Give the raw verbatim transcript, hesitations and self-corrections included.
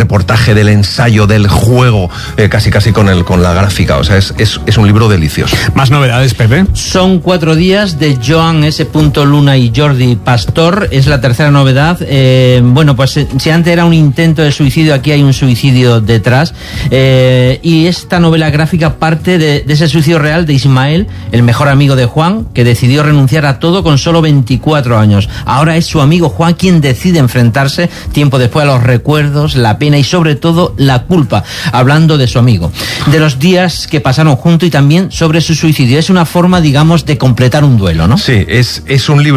reportaje, del ensayo, del juego, eh, casi casi con el con la gráfica. O sea, es, es, es un libro delicioso. Más novedades, Pepe. Son cuatro días de Joan S. Luna y Jordi Pastor. Es la tercera novedad. Eh, bueno, pues si antes era un intento de suicidio, aquí hay un suicidio detrás. Eh, y esta novela gráfica parte de, de ese suicidio real de Ismael, el mejor amigo de Juan, que decidió renunciar a todo con solo veinticuatro años. Ahora es su amigo Juan quien decide enfrentarse tiempo después a los recuerdos, la pena y sobre todo la culpa, hablando de su amigo, de los días que pasaron juntos y también sobre su suicidio. Es una forma, digamos, de completar un duelo, ¿no? Sí, es, es un libro